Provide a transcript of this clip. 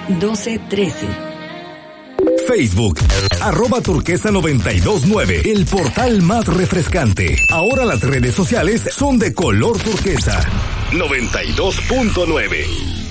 1213. Facebook, @turquesa929, el portal más refrescante. Ahora las redes sociales son de color turquesa. 92.9.